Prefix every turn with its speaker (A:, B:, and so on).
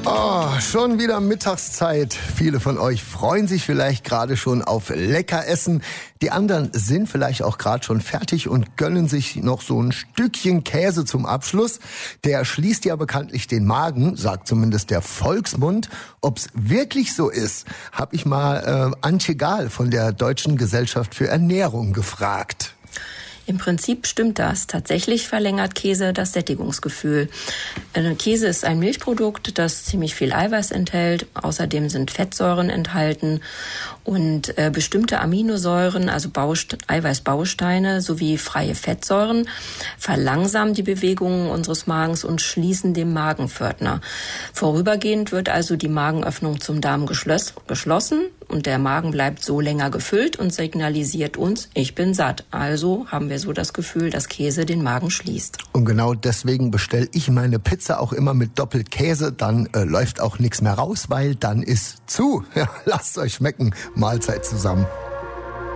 A: Oh, schon wieder Mittagszeit. Viele von euch freuen sich vielleicht gerade schon auf Leckeressen. Die anderen sind vielleicht auch gerade schon fertig und gönnen sich noch so ein Stückchen Käse zum Abschluss. Der schließt ja bekanntlich den Magen, sagt zumindest der Volksmund. Ob's wirklich so ist, habe ich mal Antje Gahl von der Deutschen Gesellschaft für Ernährung gefragt.
B: Im Prinzip stimmt das. Tatsächlich verlängert Käse das Sättigungsgefühl. Käse ist ein Milchprodukt, das ziemlich viel Eiweiß enthält. Außerdem sind Fettsäuren enthalten und bestimmte Aminosäuren, also Eiweißbausteine sowie freie Fettsäuren, verlangsamen die Bewegungen unseres Magens und schließen den Magenpförtner. Vorübergehend wird also die Magenöffnung zum Darm geschlossen und der Magen bleibt so länger gefüllt und signalisiert uns, ich bin satt. Also haben wir so das Gefühl, dass Käse den Magen schließt.
A: Und genau deswegen bestelle ich meine Pizza auch immer mit Doppelkäse. Dann läuft auch nichts mehr raus, weil dann ist zu. Ja, lasst euch schmecken. Mahlzeit zusammen.